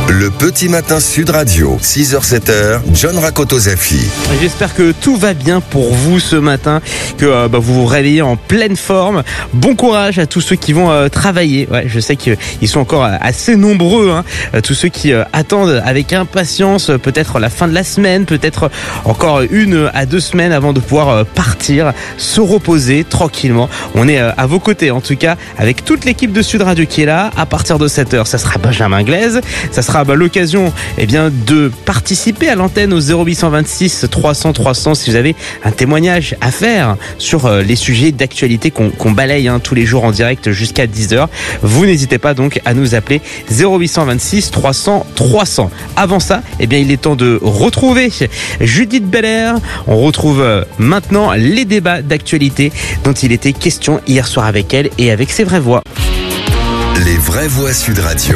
Le petit matin Sud Radio, 6h-7h, John Rakoto-Zafi. J'espère que tout va bien pour vous ce matin, que vous vous réveillez en pleine forme. Bon courage à tous ceux qui vont travailler. Ouais, je sais qu'ils sont encore assez nombreux, tous ceux qui attendent avec impatience peut-être la fin de la semaine, peut-être encore 1 à 2 semaines avant de pouvoir partir, se reposer tranquillement. On est à vos côtés en tout cas, avec toute l'équipe de Sud Radio qui est là. À partir de 7h, ça sera Benjamin Glaise. Ça sera l'occasion de participer à l'antenne au 0826 300 300 si vous avez un témoignage à faire sur les sujets d'actualité qu'on balaye tous les jours en direct jusqu'à 10h. Vous n'hésitez pas donc à nous appeler 0826 300 300. Avant ça, il est temps de retrouver Judith Belair. On retrouve maintenant les débats d'actualité dont il était question hier soir avec elle et avec ses vraies voix. Les vraies voix Sud Radio.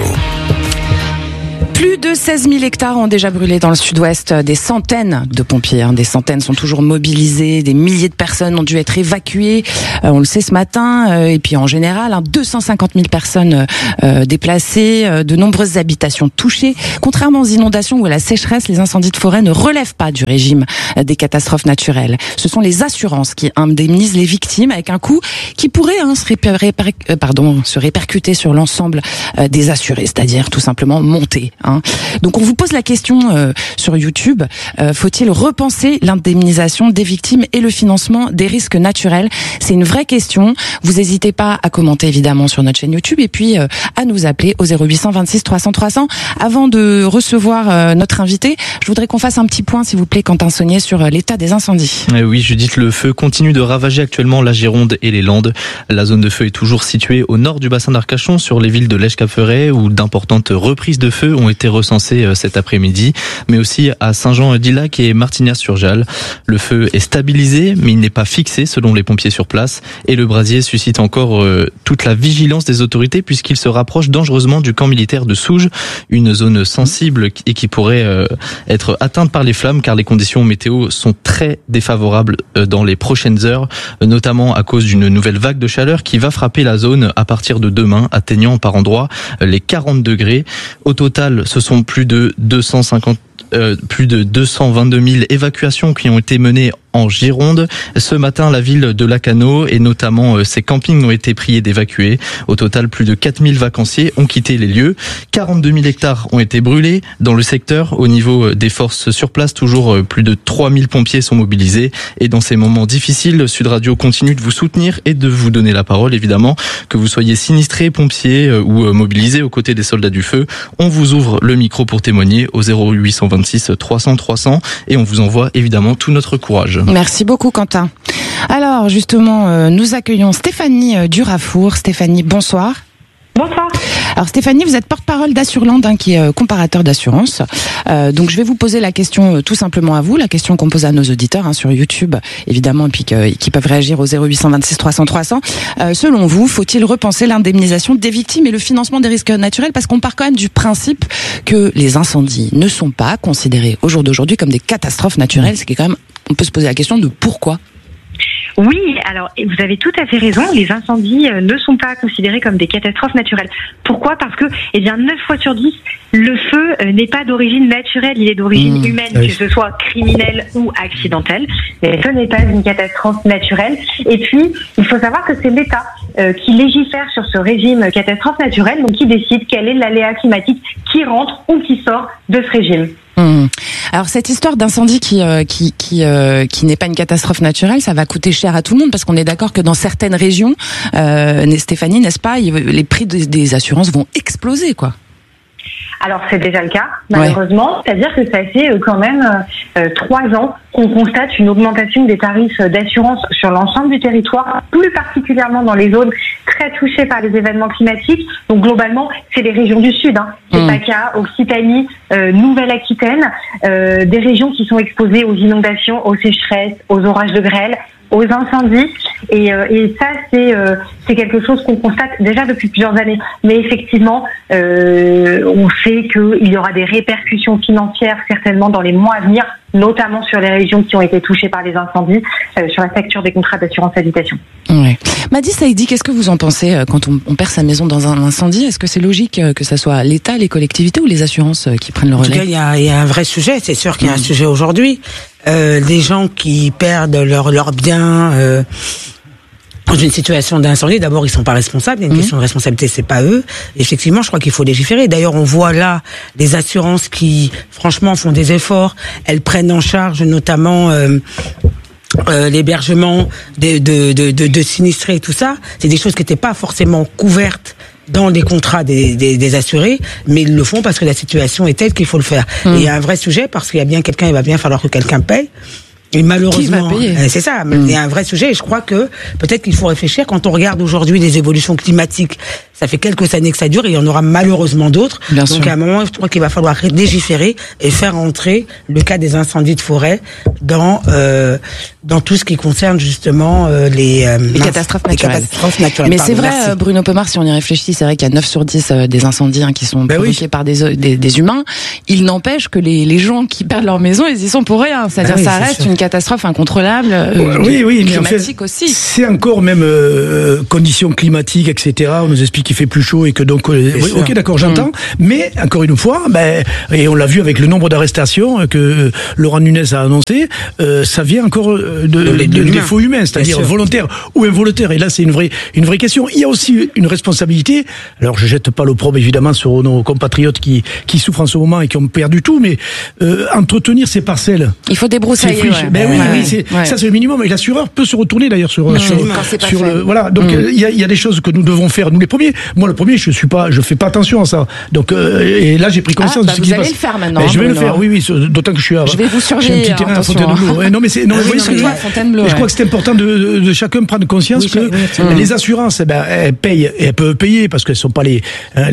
Plus de 16 000 hectares ont déjà brûlé dans le sud-ouest. Des centaines de pompiers, des centaines sont toujours mobilisés. Des milliers de personnes ont dû être évacuées. On le sait ce matin. Et puis en général, 250 000 personnes déplacées. De nombreuses habitations touchées. Contrairement aux inondations ou à la sécheresse, les incendies de forêt ne relèvent pas du régime des catastrophes naturelles. Ce sont les assurances qui indemnisent les victimes avec un coût qui pourrait se répercuter sur l'ensemble des assurés, c'est-à-dire tout simplement monter. Donc on vous pose la question sur YouTube, faut-il repenser l'indemnisation des victimes et le financement des risques naturels? C'est une vraie question. Vous n'hésitez pas à commenter évidemment sur notre chaîne YouTube et puis à nous appeler au 0826 300 300. Avant de recevoir notre invité, je voudrais qu'on fasse un petit point s'il vous plaît, Quentin Saunier, sur l'état des incendies. Oui Judith, le feu continue de ravager actuellement la Gironde et les Landes. La zone de feu est toujours située au nord du bassin d'Arcachon, sur les villes de Lèche-Cap-Ferret, où d'importantes reprises de feu ont été recensées cet après-midi, mais aussi à Saint-Jean-d'Illac et Martignas-sur-Jalles. Le feu est stabilisé, mais il n'est pas fixé selon les pompiers sur place, et le brasier suscite encore toute la vigilance des autorités puisqu'il se rapproche dangereusement du camp militaire de Souges, une zone sensible et qui pourrait être atteinte par les flammes car les conditions météo sont très défavorables dans les prochaines heures, notamment à cause d'une nouvelle vague de chaleur qui va frapper la zone à partir de demain, atteignant par endroits les 40 degrés. Au total, ce sont plus de 222 000 évacuations qui ont été menées en Gironde. Ce matin, la ville de Lacanau et notamment ses campings ont été priés d'évacuer. Au total, plus de 4 000 vacanciers ont quitté les lieux. 42 000 hectares ont été brûlés dans le secteur. Au niveau des forces sur place, toujours plus de 3 000 pompiers sont mobilisés. Et dans ces moments difficiles, Sud Radio continue de vous soutenir et de vous donner la parole, évidemment. Que vous soyez sinistré, pompier ou mobilisé aux côtés des soldats du feu, on vous ouvre le micro pour témoigner au 0826 300 300 et on vous envoie évidemment tout notre courage. Merci beaucoup Quentin. Alors justement, nous accueillons Stéphanie Durafour. Stéphanie, bonsoir. Bonsoir. Alors Stéphanie, vous êtes porte-parole d'Assureland, qui est comparateur d'assurance. Donc je vais vous poser la question tout simplement à vous, la question qu'on pose à nos auditeurs sur YouTube, évidemment, et puis qui peuvent réagir au 0826 300 300. Selon vous, faut-il repenser l'indemnisation des victimes et le financement des risques naturels? Parce qu'on part quand même du principe que les incendies ne sont pas considérés au jour d'aujourd'hui comme des catastrophes naturelles. C'est quand même, on peut se poser la question de pourquoi. Oui, alors vous avez tout à fait raison, les incendies ne sont pas considérés comme des catastrophes naturelles. Pourquoi ? Parce que 9 fois sur 10, le feu n'est pas d'origine naturelle, il est d'origine humaine, que ce soit criminelle ou accidentelle. Mais ce n'est pas une catastrophe naturelle. Et puis, il faut savoir que c'est l'État qui légifère sur ce régime catastrophe naturelle, donc qui décide quel est l'aléa climatique qui rentre ou qui sort de ce régime. Alors cette histoire d'incendie qui n'est pas une catastrophe naturelle, ça va coûter cher à tout le monde parce qu'on est d'accord que dans certaines régions, Stéphanie, n'est-ce pas, les prix des assurances vont exploser, quoi. Alors c'est déjà le cas, malheureusement. Ouais. C'est-à-dire que ça fait quand même 3 ans qu'on constate une augmentation des tarifs d'assurance sur l'ensemble du territoire, plus particulièrement dans les zones très touchées par les événements climatiques. Donc globalement, c'est les régions du Sud, c'est PACA, Occitanie, Nouvelle-Aquitaine, des régions qui sont exposées aux inondations, aux sécheresses, aux orages de grêle, aux incendies. Et ça, c'est quelque chose qu'on constate déjà depuis plusieurs années. Mais effectivement, on sait qu'il y aura des répercussions financières certainement dans les mois à venir, notamment sur les régions qui ont été touchées par les incendies, sur la facture des contrats d'assurance habitation. Ouais. Madi Saïdi, qu'est-ce que vous en pensez quand on perd sa maison dans un incendie? Est-ce que c'est logique que ça soit l'État, les collectivités ou les assurances qui prennent le relais? En tout cas, il y a un vrai sujet. C'est sûr qu'il y a un sujet aujourd'hui. Des gens qui perdent leurs biens dans une situation d'incendie, d'abord ils sont pas responsables. Il y a une question de responsabilité, c'est pas eux. Effectivement, je crois qu'il faut légiférer. D'ailleurs, on voit là des assurances qui, franchement, font des efforts. Elles prennent en charge notamment l'hébergement de sinistrés et tout ça. C'est des choses qui n'étaient pas forcément couvertes dans les contrats des assurés, mais ils le font parce que la situation est telle qu'il faut le faire. Et il y a un vrai sujet parce qu'il y a bien quelqu'un, il va bien falloir que quelqu'un paye. Et malheureusement, c'est ça. Il y a un vrai sujet et je crois que peut-être qu'il faut réfléchir quand on regarde aujourd'hui les évolutions climatiques. Ça fait quelques années que ça dure et il y en aura malheureusement d'autres. Bien Donc sûr. à un moment, je crois qu'il va falloir légiférer et faire entrer le cas des incendies de forêt dans tout ce qui concerne justement les catastrophes naturelles. Mais c'est vrai, Bruno Pomar, si on y réfléchit, c'est vrai qu'il y a 9 sur 10 des incendies qui sont provoqués par des humains. Il n'empêche que les gens qui perdent leur maison, ils y sont pour rien. C'est-à-dire ça reste une catastrophe incontrôlable, mais climatique en fait, aussi. C'est encore même conditions climatiques, etc. On nous explique qu'il fait plus chaud et que donc... ok, d'accord, j'entends. Mais, encore une fois, et on l'a vu avec le nombre d'arrestations que Laurent Nunez a annoncé, ça vient encore des défauts humains, c'est-à-dire volontaires ou involontaires. Et là, c'est une vraie question. Il y a aussi une responsabilité. Alors, je jette pas l'opprobre, évidemment, sur nos compatriotes qui souffrent en ce moment et qui ont perdu tout, mais entretenir ces parcelles... Il faut débroussailler. Ça c'est le minimum. Et l'assureur peut se retourner d'ailleurs sur le. Voilà. Donc il y a des choses que nous devons faire nous les premiers. Moi le premier, je fais pas attention à ça. Donc et là j'ai pris conscience de ce qui se passe. Vous allez le faire maintenant. Je vais le faire. Oui. D'autant que je suis. Je vais vous surveiller. J'ai un petit terrain à Fontainebleau. Non mais c'est. Non, vous voyez ce que je veux dire. Je crois que c'est important de chacun prendre conscience que les assurances, elles payent et elles peuvent payer parce qu'elles sont pas les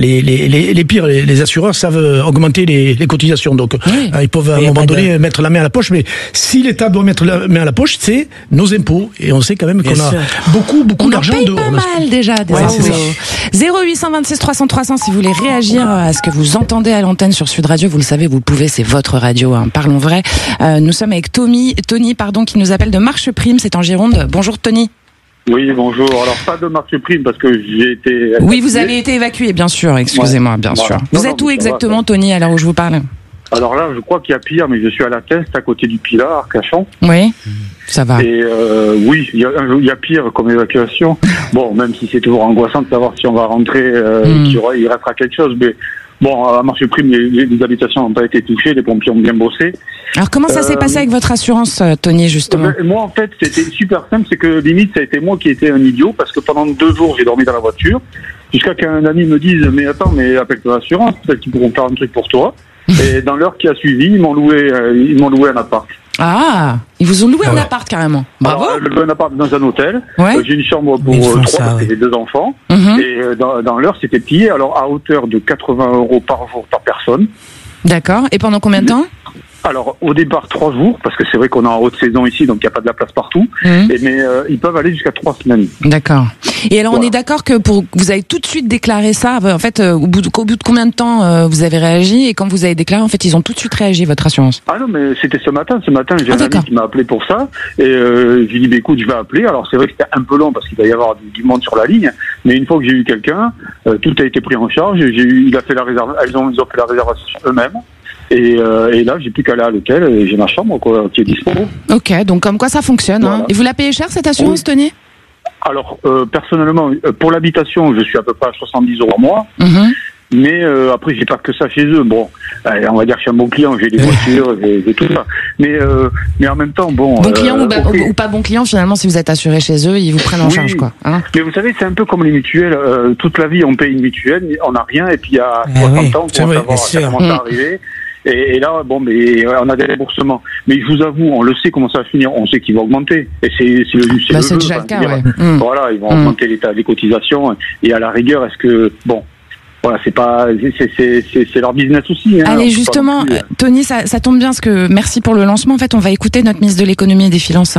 pires. Les assureurs savent augmenter les cotisations. Donc ils peuvent à un moment donné mettre la main à la poche. Mais si l'État doit mettre la main à la poche, c'est nos impôts. Et on sait quand même qu'on a beaucoup d'argent dehors. On en paye pas mal déjà des impôts. 0826 300 300 si vous voulez réagir à ce que vous entendez à l'antenne sur Sud Radio. Vous le savez, vous le pouvez, c'est votre radio. Parlons vrai. Nous sommes avec Tony, qui nous appelle de Marcheprime, c'est en Gironde. Bonjour Tony. Oui, bonjour. Alors, pas de Marcheprime parce que j'ai été évacué. Oui, vous avez été évacué, bien sûr. Excusez-moi, bien sûr. Vous êtes où exactement, Tony, à l'heure où je vous parle? Alors là, je crois qu'il y a pire, mais je suis à la Teste, à côté du Pilat, Arcachon. Oui, ça va. Et oui, il y a pire comme évacuation. Bon, même si c'est toujours angoissant de savoir si on va rentrer, il restera quelque chose. Mais bon, à Marcheprime, les habitations n'ont pas été touchées, les pompiers ont bien bossé. Alors comment ça s'est passé avec votre assurance, Tony, justement? Moi, en fait, c'était super simple. C'est que limite, ça a été moi qui étais un idiot, parce que pendant 2 jours, j'ai dormi dans la voiture, jusqu'à qu'un ami me dise, mais attends, mais appelle-toi l'assurance, peut-être qu'ils pourront faire un truc pour toi. Et dans l'heure qui a suivi, ils m'ont loué un appart. Ah, ils vous ont loué un appart carrément. Bravo. Alors, un appart dans un hôtel. Ouais. J'ai une chambre pour 3 parce que j'ai 2 enfants. Et dans l'heure, c'était payé alors à hauteur de 80 € par jour par personne. D'accord. Et pendant combien de temps? Alors, au départ, 3 jours, parce que c'est vrai qu'on est en haute saison ici, donc il n'y a pas de la place partout. Mais ils peuvent aller jusqu'à 3 semaines. D'accord. Et alors, on est d'accord que vous avez tout de suite déclaré ça. En fait, au bout de combien de temps vous avez réagi? Et quand vous avez déclaré, en fait, ils ont tout de suite réagi, votre assurance? Ah non, mais c'était ce matin. Ce matin, j'ai un ami qui m'a appelé pour ça. Et je lui ai dit, écoute, je vais appeler. Alors, c'est vrai que c'était un peu long parce qu'il va y avoir du monde sur la ligne. Mais une fois que j'ai eu quelqu'un, tout a été pris en charge. Ils ont fait la réservation eux-mêmes. Et là, j'ai plus qu'à aller à l'hôtel et j'ai ma chambre qui est dispo. Ok, donc comme quoi ça fonctionne. Voilà. Et vous la payez cher cette assurance, Tony? Alors, personnellement, pour l'habitation, je suis à peu près à 70 € par mois. Mais après, j'ai pas que ça chez eux. Bon, on va dire que je suis un bon client, j'ai des voitures, j'ai tout ça. Mais en même temps, bon client ou pas bon client, finalement, si vous êtes assuré chez eux, ils vous prennent en charge, quoi. Hein, mais vous savez, c'est un peu comme les mutuelles. Toute la vie, on paye une mutuelle, on n'a rien, et puis il y a 60 ans, on va savoir ça commence à arriver. Et là, bon, mais on a des remboursements. Mais je vous avoue, on le sait comment ça va finir. On sait qu'il va augmenter. Et c'est déjà le cas, ouais. Voilà, ils vont augmenter les cotisations. Et à la rigueur, est-ce que, bon, voilà, c'est leur business aussi. Hein. Allez, justement, Tony, ça tombe bien parce que merci pour le lancement. En fait, on va écouter notre ministre de l'économie et des finances,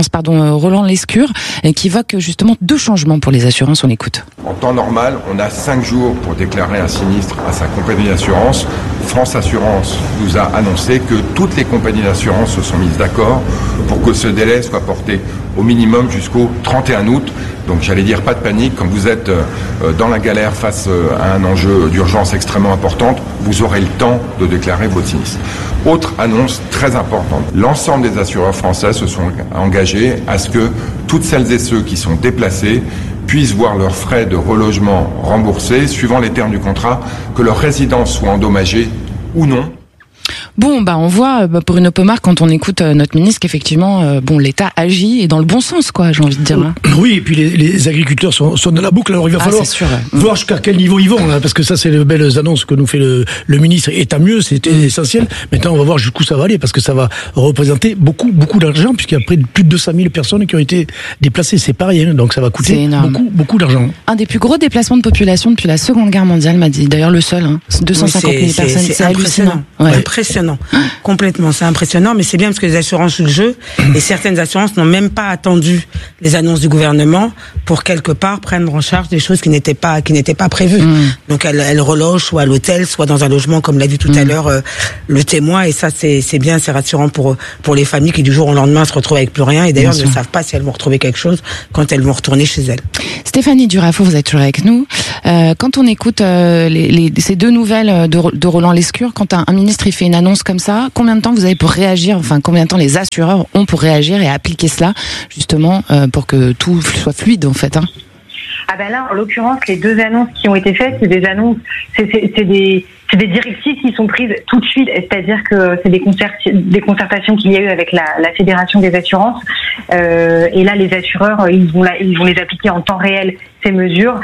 Roland Lescure, qui évoque justement 2 changements pour les assurances. On écoute. En temps normal, on a 5 jours pour déclarer un sinistre à sa compagnie d'assurance. France Assurance nous a annoncé que toutes les compagnies d'assurance se sont mises d'accord pour que ce délai soit porté au minimum jusqu'au 31 août. Donc j'allais dire pas de panique, quand vous êtes dans la galère face à un enjeu d'urgence extrêmement importante, vous aurez le temps de déclarer votre sinistre. Autre annonce très importante, l'ensemble des assureurs français se sont engagés à ce que toutes celles et ceux qui sont déplacés puissent voir leurs frais de relogement remboursés suivant les termes du contrat, que leur résidence soit endommagée ou non. Bon, on voit, Bruno Pomar, quand on écoute notre ministre, qu'effectivement, l'État agit et dans le bon sens, quoi, j'ai envie de dire. Hein. Oui, et puis les agriculteurs sont dans la boucle, alors il va falloir voir jusqu'à quel niveau ils vont, là, parce que ça, c'est les belles annonces que nous fait le ministre, et tant mieux, c'était essentiel. Maintenant, on va voir jusqu'où ça va aller, parce que ça va représenter beaucoup d'argent, puisqu'il y a près de plus de 200 000 personnes qui ont été déplacées, c'est pas rien, donc ça va coûter beaucoup d'argent. Un des plus gros déplacements de population depuis la Seconde Guerre mondiale, m'a dit d'ailleurs le seul, 250 000 personnes, c'est hallucinant. Ouais. Impressionnant. Complètement, c'est impressionnant, mais c'est bien parce que les assurances jouent le jeu et certaines assurances n'ont même pas attendu les annonces du gouvernement pour quelque part prendre en charge des choses qui n'étaient pas prévues. Donc elles relogent soit à l'hôtel, soit dans un logement, comme l'a dit tout à l'heure le témoin, et ça c'est bien, c'est rassurant pour les familles qui du jour au lendemain se retrouvent avec plus rien et d'ailleurs ne savent pas si elles vont retrouver quelque chose quand elles vont retourner chez elles. Stéphanie Durafo, vous êtes toujours avec nous. Quand on écoute ces 2 nouvelles de Roland Lescure, quand un ministre il fait une annonce comme ça, combien de temps vous avez pour réagir, enfin combien de temps les assureurs ont pour réagir et appliquer cela justement pour que tout soit fluide en fait, hein? Ah ben là, en l'occurrence, les 2 annonces qui ont été faites, c'est des annonces, c'est des directives qui sont prises tout de suite, c'est-à-dire que c'est des concertations qu'il y a eu avec la Fédération des assurances, et là les assureurs ils vont les appliquer en temps réel, ces mesures.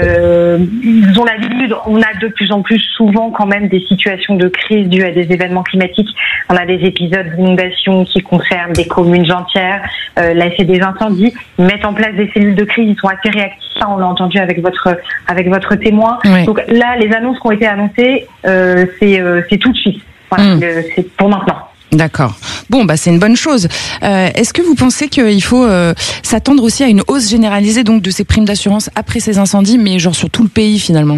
Ils ont l'habitude, on a de plus en plus souvent quand même des situations de crise dues à des événements climatiques. On a des épisodes d'inondation qui concernent des communes entières. Là c'est des incendies. Ils mettent en place des cellules de crise, ils sont assez réactifs. Ça, on l'a entendu avec votre témoin. Oui. Donc là, les annonces qui ont été annoncées, c'est tout de suite. Voilà, c'est pour maintenant. D'accord. Bon, c'est une bonne chose. Est-ce que vous pensez qu'il faut s'attendre aussi à une hausse généralisée donc de ces primes d'assurance après ces incendies, mais genre sur tout le pays finalement?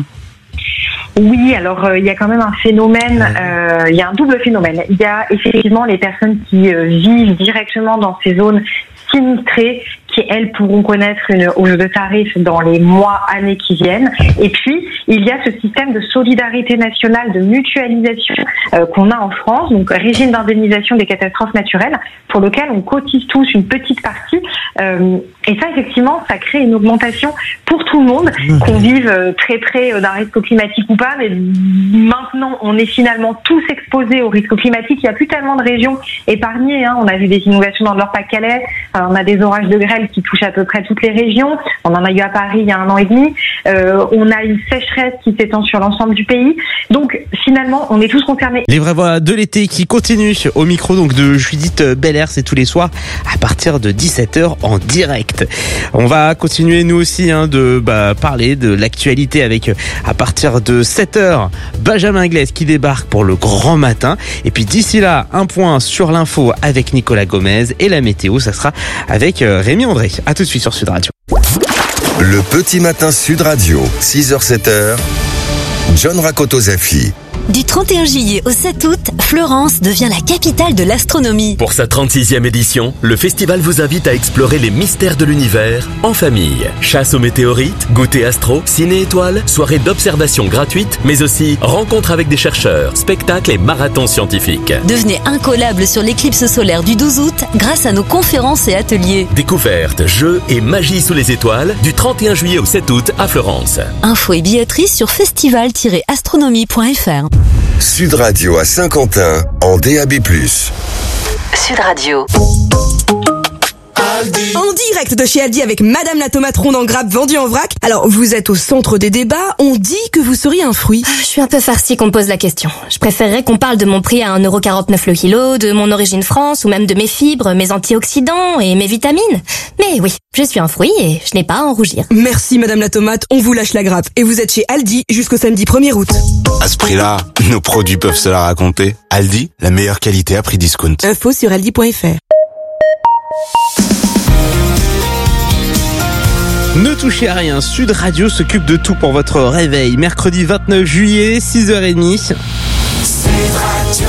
Oui, alors il y a quand même un phénomène, il y a un double phénomène. Il y a effectivement les personnes qui vivent directement dans ces zones sinistrées, qui, elles, pourront connaître une hausse de tarifs dans les mois, années qui viennent. Et puis, il y a ce système de solidarité nationale, de mutualisation qu'on a en France, donc régime d'indemnisation des catastrophes naturelles, pour lequel on cotise tous une petite partie. Et ça, effectivement, ça crée une augmentation pour tout le monde, qu'on vive très près d'un risque climatique ou pas. Mais maintenant, on est finalement tous exposés au risque climatique. Il n'y a plus tellement de régions épargnées. On a vu des inondations dans le Nord-Pas-de-Calais. On a des orages de grêle qui touchent à peu près toutes les régions. On en a eu à Paris il y a 1 an et demi. On a une sécheresse qui s'étend sur l'ensemble du pays. Donc, finalement, on est tous concernés. Les vraies voix de l'été qui continuent au micro donc de Judith Belair, c'est tous les soirs à partir de 17h en direct. On va continuer nous aussi de parler de l'actualité avec à partir de 7h Benjamin Glaise qui débarque pour le grand matin. Et puis d'ici là, un point sur l'info avec Nicolas Gomez et la météo, ça sera avec Rémi André. À tout de suite sur Sud Radio. Le petit matin Sud Radio, 6h-7h, John Rakoto-Zafi. Du 31 juillet au 7 août, Florence devient la capitale de l'astronomie. Pour sa 36e édition, le festival vous invite à explorer les mystères de l'univers en famille. Chasse aux météorites, goûter astro, ciné-étoiles, soirée d'observation gratuite, mais aussi rencontres avec des chercheurs, spectacles et marathons scientifiques. Devenez incollable sur l'éclipse solaire du 12 août grâce à nos conférences et ateliers. Découvertes, jeux et magie sous les étoiles du 31 juillet au 7 août à Florence. Infos et billetterie sur festival-astronomie.fr. Sud Radio à Saint-Quentin en DAB+. Sud Radio. Aldi. En direct de chez Aldi avec Madame la tomate ronde en grappe vendue en vrac. Alors, vous êtes au centre des débats, on dit que vous seriez un fruit. Je suis un peu farcie qu'on me pose la question. Je préférerais qu'on parle de mon prix à 1,49€ le kilo, de mon origine France ou même de mes fibres, mes antioxydants et mes vitamines. Mais oui, je suis un fruit et je n'ai pas à en rougir. Merci Madame la tomate, on vous lâche la grappe. Et vous êtes chez Aldi jusqu'au samedi 1er août. À ce prix-là, nos produits peuvent se la raconter. Aldi, la meilleure qualité à prix discount. Info sur aldi.fr. Ne touchez à rien, Sud Radio s'occupe de tout pour votre réveil. Mercredi 29 juillet, 6h30. Sud Radio.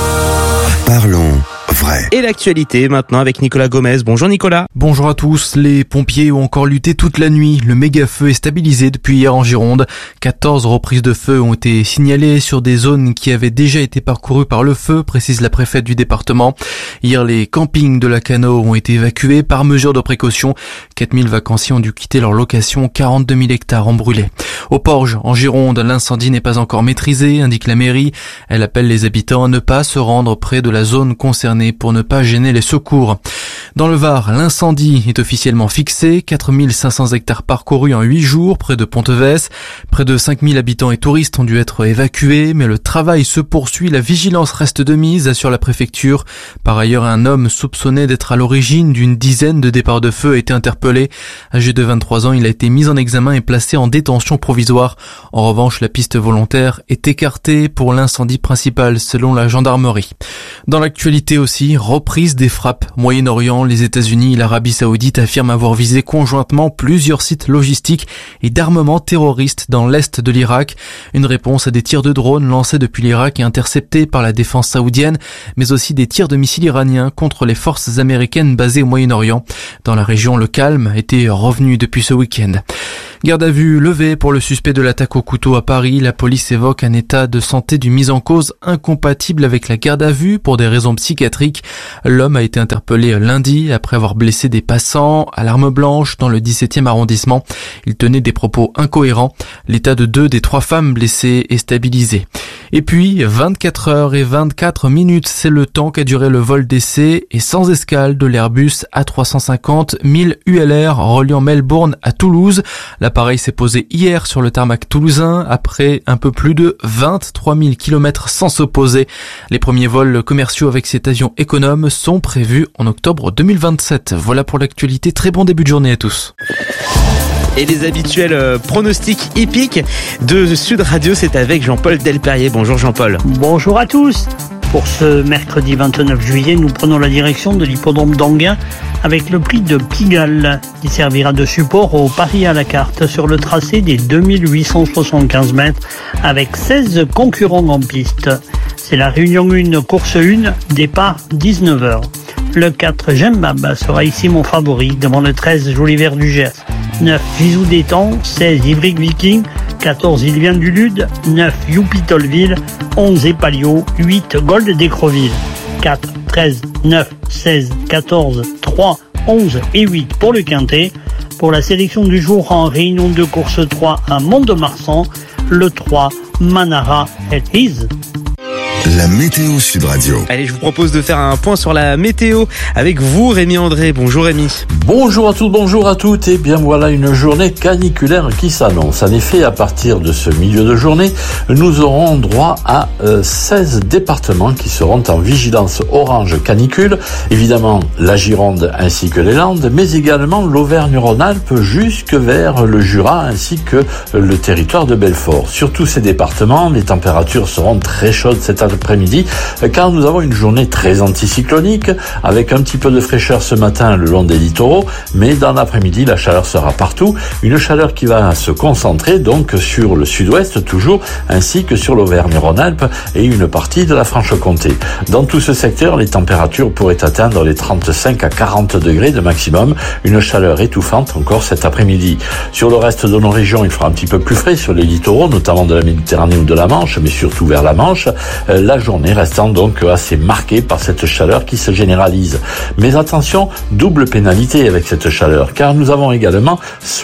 Parlons vrai. Et l'actualité maintenant avec Nicolas Gomez. Bonjour Nicolas. Bonjour à tous. Les pompiers ont encore lutté toute la nuit. Le méga-feu est stabilisé depuis hier en Gironde. 14 reprises de feu ont été signalées sur des zones qui avaient déjà été parcourues par le feu, précise la préfète du département. Hier, les campings de la Cano ont été évacués par mesure de précaution. 4000 vacanciers ont dû quitter leur location. 42 000 hectares ont brûlé. Au Porge, en Gironde, l'incendie n'est pas encore maîtrisé, indique la mairie. Elle appelle les habitants à ne pas se rendre près de la zone concernée pour ne pas gêner les secours. Dans le Var, l'incendie est officiellement fixé. 4500 hectares parcourus en 8 jours près de Pontevès. Près de 5000 habitants et touristes ont dû être évacués, mais le travail se poursuit. La vigilance reste de mise, assure la préfecture. Par ailleurs, un homme soupçonné d'être à l'origine d'une dizaine de départs de feu a été interpellé. Âgé de 23 ans, il a été mis en examen et placé en détention provisoire. En revanche, la piste volontaire est écartée pour l'incendie principal, selon la gendarmerie. Dans l'actualité aussi, reprise des frappes. Moyen-Orient, les États-Unis et l'Arabie Saoudite affirment avoir visé conjointement plusieurs sites logistiques et d'armement terroristes dans l'est de l'Irak. Une réponse à des tirs de drones lancés depuis l'Irak et interceptés par la défense saoudienne, mais aussi des tirs de missiles iraniens contre les forces américaines basées au Moyen-Orient. Dans la région, le calme était revenu depuis ce week-end. Garde à vue levée pour le suspect de l'attaque au couteau à Paris. La police évoque un état de santé du mis en cause incompatible avec la garde à vue pour des raisons psychiatriques. L'homme a été interpellé lundi après avoir blessé des passants à l'arme blanche dans le 17e arrondissement. Il tenait des propos incohérents. L'état de 2 des 3 femmes blessées est stabilisé. Et puis, 24 heures et 24 minutes, c'est le temps qu'a duré le vol d'essai et sans escale de l'Airbus A350 1000 ULR reliant Melbourne à Toulouse. L'appareil s'est posé hier sur le tarmac toulousain après un peu plus de 23 000 km sans s'opposer. Les premiers vols commerciaux avec cet avion économe sont prévus en octobre 2027. Voilà pour l'actualité. Très bon début de journée à tous. Et les habituels pronostics hippiques de Sud Radio, c'est avec Jean-Paul Delperrier. Bonjour Jean-Paul. Bonjour à tous. Pour ce mercredi 29 juillet, nous prenons la direction de l'hippodrome d'Anguin avec le prix de Pigalle qui servira de support au pari à la carte sur le tracé des 2875 mètres avec 16 concurrents en piste. C'est la réunion 1, course 1, départ 19h. Le 4 Gembab sera ici mon favori devant le 13 Joli Vert du Gers. 9 Gisou d'Étang, 16 Ivric Viking, 14 Il vient du Lude, 9 Youpi Tolville, 11 Epalio, 8 Gold d'Écreville. 4, 13, 9, 16, 14, 3, 11 et 8 pour le Quintet. Pour la sélection du jour en réunion de course 3 à Mont-de-Marsan, le 3 Manara et His. La météo Sud Radio. Allez, je vous propose de faire un point sur la météo avec vous, Rémi André. Bonjour Rémi. Bonjour à tous, bonjour à toutes. Et bien voilà une journée caniculaire qui s'annonce. En effet, à partir de ce milieu de journée, nous aurons droit à 16 départements qui seront en vigilance orange canicule. Évidemment, la Gironde ainsi que les Landes, mais également l'Auvergne-Rhône-Alpes jusque vers le Jura ainsi que le territoire de Belfort. Sur tous ces départements, les températures seront très chaudes cet après-midi, car nous avons une journée très anticyclonique, avec un petit peu de fraîcheur ce matin le long des littoraux, mais dans l'après-midi, la chaleur sera partout, une chaleur qui va se concentrer donc sur le sud-ouest toujours, ainsi que sur l'Auvergne-Rhône-Alpes et une partie de la Franche-Comté. Dans tout ce secteur, les températures pourraient atteindre les 35 à 40 degrés de maximum, une chaleur étouffante encore cet après-midi. Sur le reste de nos régions, il fera un petit peu plus frais sur les littoraux, notamment de la Méditerranée ou de la Manche, mais surtout vers la Manche, la journée restant donc assez marquée par cette chaleur qui se généralise. Mais attention, double pénalité avec cette chaleur, car nous avons également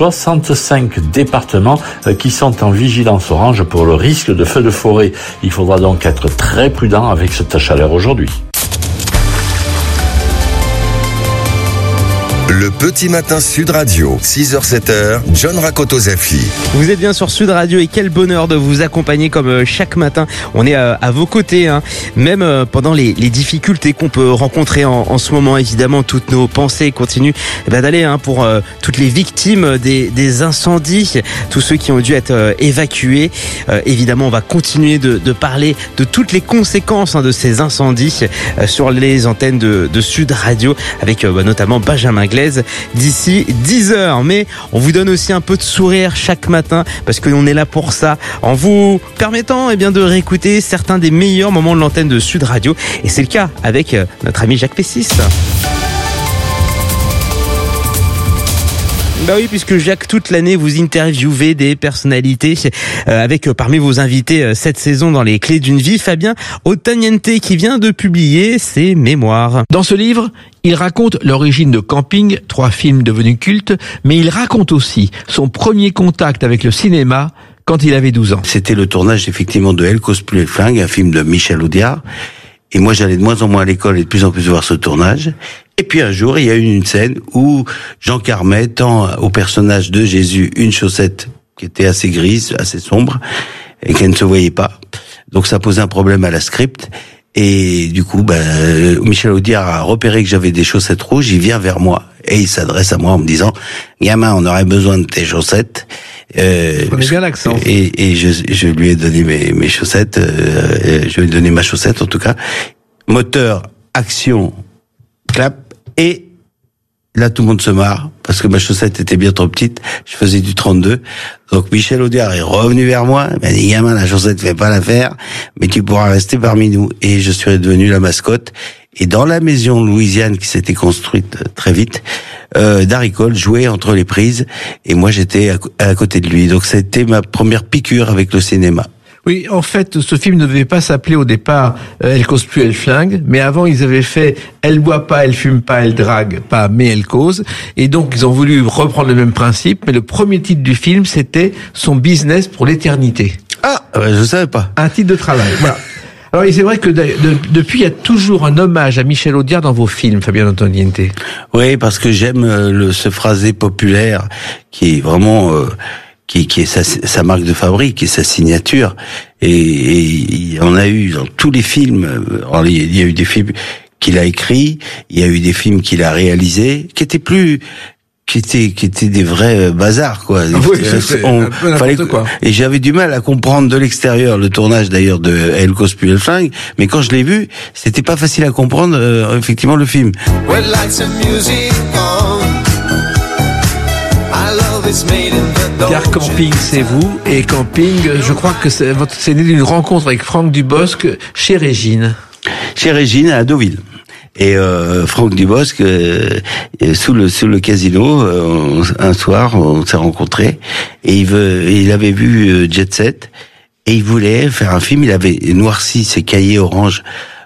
65 départements qui sont en vigilance orange pour le risque de feux de forêt. Il faudra donc être très prudent avec cette chaleur aujourd'hui. Le petit matin Sud Radio, 6h-7h, John Rakoto-Zafi. Vous êtes bien sur Sud Radio et quel bonheur de vous accompagner comme chaque matin. On est à vos côtés, hein. Même pendant les difficultés qu'on peut rencontrer en ce moment. Évidemment, toutes nos pensées continuent d'aller pour toutes les victimes des incendies, tous ceux qui ont dû être évacués. Évidemment, on va continuer de parler de toutes les conséquences de ces incendies sur les antennes de Sud Radio avec notamment Benjamin Glaise d'ici 10h. Mais on vous donne aussi un peu de sourire chaque matin parce qu'on est là pour ça, en vous permettant de réécouter certains des meilleurs moments de l'antenne de Sud Radio. Et c'est le cas avec notre ami Jacques Pessis. Bah oui, puisque Jacques, toute l'année, vous interviewez des personnalités avec parmi vos invités cette saison dans les Clés d'une vie, Fabien Ottaniente qui vient de publier ses mémoires. Dans ce livre, il raconte l'origine de Camping, 3 films devenus cultes, mais il raconte aussi son premier contact avec le cinéma quand il avait 12 ans. C'était le tournage effectivement de Elle cause plus le flingue, un film de Michel Audiard. Et moi, j'allais de moins en moins à l'école et de plus en plus voir ce tournage. Et puis un jour, il y a eu une scène où Jean Carmet tend au personnage de Jésus une chaussette qui était assez grise, assez sombre, et qui ne se voyait pas. Donc ça posait un problème à la script. Et du coup, Michel Audiard a repéré que j'avais des chaussettes rouges. Il vient vers moi et il s'adresse à moi en me disant « Gamin, on aurait besoin de tes chaussettes. » Prenez bien l'accent. Et je lui ai donné mes chaussettes. Je lui ai donné ma chaussette en tout cas. Moteur, action, clap. Et là, tout le monde se marre parce que ma chaussette était bien trop petite. Je faisais du 32. Donc Michel Audiard est revenu vers moi. Il m'a dit, gamin, la chaussette fait pas l'affaire, mais tu pourras rester parmi nous. Et je suis devenu la mascotte. Et dans la maison Louisiane qui s'était construite très vite, Darry Cole jouait entre les prises et moi j'étais à côté de lui. Donc ça a été ma première piqûre avec le cinéma. Oui, en fait, ce film ne devait pas s'appeler au départ Elle cause plus, elle flingue, mais avant ils avaient fait Elle boit pas, elle fume pas, elle drague pas, mais elle cause. Et donc ils ont voulu reprendre le même principe, mais le premier titre du film c'était Son business pour l'éternité. Ah, je savais pas. Un titre de travail. Voilà. Alors, c'est vrai que depuis, il y a toujours un hommage à Michel Audiard dans vos films, Fabien Ottaniente. Oui, parce que j'aime ce phrasé populaire qui est vraiment qui est sa marque de fabrique, qui est sa signature. Et on a eu dans tous les films. Alors, il y a eu des films qu'il a écrits, il y a eu des films qu'il a réalisés, qui étaient des vrais bazars, quoi. Oui, c'est un peu n'importe quoi. Et j'avais du mal à comprendre de l'extérieur le tournage d'ailleurs de Elle cause plus, elle flingue, mais quand je l'ai vu, c'était pas facile à comprendre effectivement le film. Car Camping, c'est vous, et Camping, je crois que c'est né d'une rencontre avec Franck Dubosc chez Régine. Chez Régine à Deauville. Et Franck Dubosc, sous le casino, un soir, on s'est rencontrés et il avait vu Jet Set et il voulait faire un film. Il avait noirci ses cahiers orange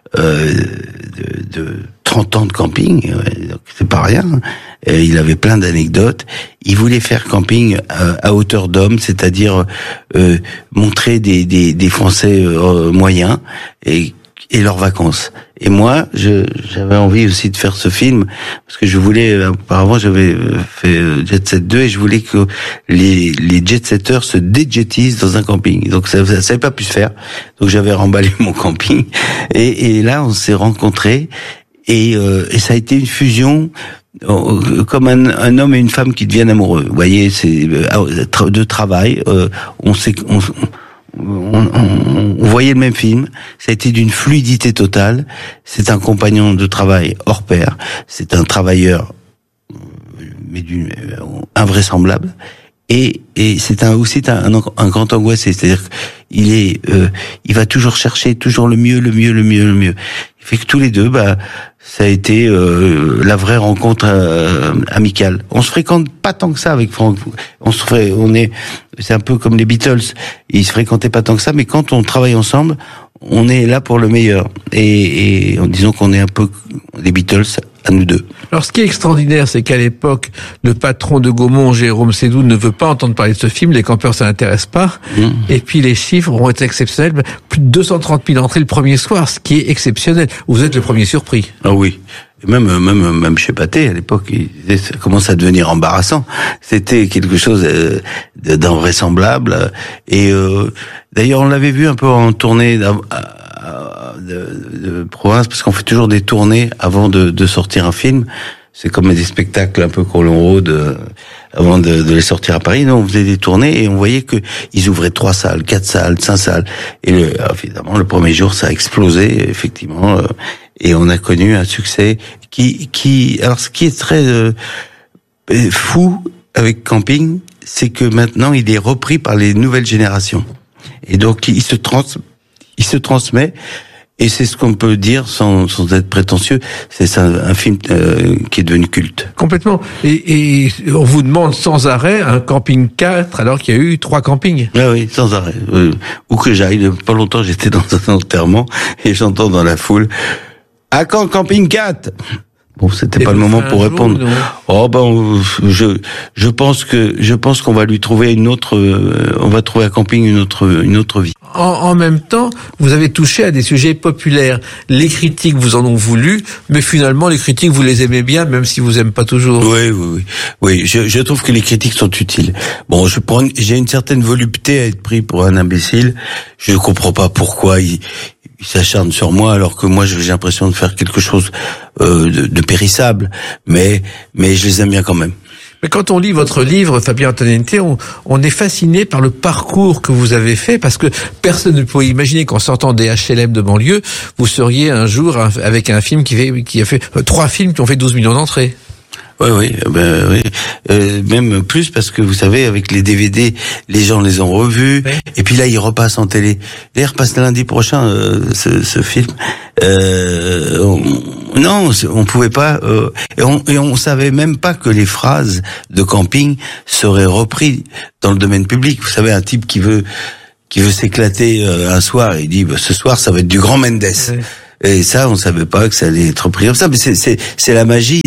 de 30 ans de camping, donc c'est pas rien. Et il avait plein d'anecdotes. Il voulait faire camping à hauteur d'homme, c'est-à-dire montrer des Français moyens et leurs vacances. Et moi, j'avais envie aussi de faire ce film parce que je voulais, auparavant, j'avais fait Jet Set 2 et je voulais que les jet-setters se déjettisent dans un camping. Donc ça n'avait pas pu se faire. Donc j'avais remballé mon camping et là on s'est rencontrés et ça a été une fusion comme un homme et une femme qui deviennent amoureux. Vous voyez, c'est de travail. On voyait le même film, ça a été d'une fluidité totale. C'est un compagnon de travail hors pair, c'est un travailleur mais invraisemblable et c'est aussi un grand angoissé, c'est-à-dire qu'il il va toujours chercher toujours le mieux. Il fait que tous les deux, ça a été la vraie rencontre amicale. On se fréquente pas tant que ça avec Franck. C'est un peu comme les Beatles. Ils se fréquentaient pas tant que ça, mais quand on travaille ensemble, on est là pour le meilleur. Et en disant qu'on est un peu les Beatles à nous deux. Alors, ce qui est extraordinaire, c'est qu'à l'époque, le patron de Gaumont, Jérôme Sédou, ne veut pas entendre parler de ce film. Les campeurs, ça n'intéresse pas. Et puis, les chiffres vont être exceptionnels. Plus de 230 000 entrées le premier soir, ce qui est exceptionnel. Vous êtes le premier surpris. Ah oui. Même chez Pathé, à l'époque, il disait, ça commence à devenir embarrassant. C'était quelque chose d'invraisemblable. Et d'ailleurs, on l'avait vu un peu en tournée de province, parce qu'on fait toujours des tournées avant de sortir un film. C'est comme des spectacles un peu Colon Road avant de les sortir à Paris. Nous, on faisait des tournées et on voyait que ils ouvraient 3 salles, 4 salles, 5 salles. Et évidemment, le premier jour, ça a explosé, effectivement. Et on a connu un succès alors, ce qui est très fou avec Camping, c'est que maintenant, il est repris par les nouvelles générations. Et donc, il se transmet. Et c'est ce qu'on peut dire sans être prétentieux, c'est un film qui est devenu culte. Complètement. Et on vous demande sans arrêt un camping 4 alors qu'il y a eu 3 campings. Ah oui, sans arrêt. Où que j'aille, pas longtemps j'étais dans un enterrement et j'entends dans la foule « À quand camping 4 ?» Bon, c'était pas le moment pour répondre. Je pense qu'on va lui trouver on va trouver à Camping une autre vie. En même temps, vous avez touché à des sujets populaires. Les critiques vous en ont voulu, mais finalement, les critiques, vous les aimez bien, même si vous aimez pas toujours. Oui, je trouve que les critiques sont utiles. Bon, j'ai une certaine volupté à être pris pour un imbécile. Je ne comprends pas pourquoi il s'acharne sur moi alors que moi j'ai l'impression de faire quelque chose de périssable, mais je les aime bien quand même. Mais quand on lit votre livre, Fabien Antoniente, on est fasciné par le parcours que vous avez fait, parce que personne ne pouvait imaginer qu'en sortant des HLM de banlieue, vous seriez un jour avec un film qui a fait 3 films qui ont fait 12 millions d'entrées. Oui. Même plus, parce que vous savez, avec les DVD, les gens les ont revus. Oui. Et puis là, ils repassent en télé. Là, ils repassent lundi prochain, ce film. Non, on pouvait pas. Et on savait même pas que les phrases de Camping seraient reprises dans le domaine public. Vous savez, un type qui veut s'éclater un soir, il dit ce soir ça va être du Grand Mendes. Oui. Et ça, on savait pas que ça allait être pris comme ça, mais c'est la magie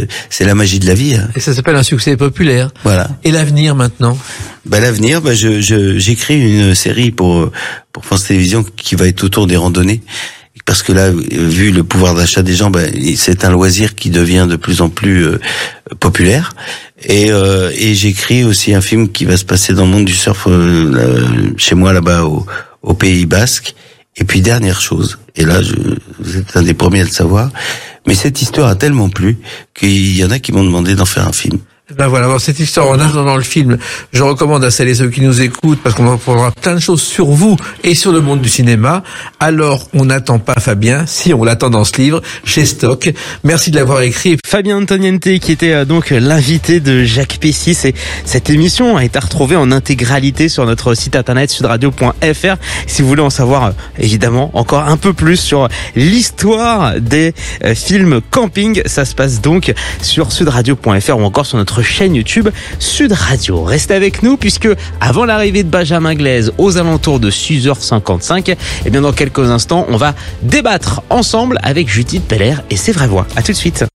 de la vie. Hein. Et ça s'appelle un succès populaire. Voilà. Et l'avenir maintenant? L'avenir, j'écris une série pour France Télévisions qui va être autour des randonnées. Parce que là, vu le pouvoir d'achat des gens, c'est un loisir qui devient de plus en plus populaire. Et j'écris aussi un film qui va se passer dans le monde du surf chez moi là-bas au Pays Basque. Et puis dernière chose, et là vous êtes un des premiers à le savoir, mais cette histoire a tellement plu qu'il y en a qui m'ont demandé d'en faire un film. Voilà, alors cette histoire, en attendant le film, je recommande à celles et ceux qui nous écoutent, parce qu'on apprendra plein de choses sur vous et sur le monde du cinéma. Alors, on n'attend pas Fabien, si on l'attend dans ce livre, chez Stock. Merci de l'avoir écrit. Fabien Antoniente, qui était donc l'invité de Jacques Pessis, et cette émission a été retrouvée en intégralité sur notre site internet sudradio.fr. Si vous voulez en savoir, évidemment, encore un peu plus sur l'histoire des films camping, ça se passe donc sur sudradio.fr ou encore sur notre chaîne YouTube Sud Radio. Restez avec nous, puisque avant l'arrivée de Benjamin Glaise aux alentours de 6h55, et bien dans quelques instants, on va débattre ensemble avec Judith Peller et ses vraies voix. À tout de suite.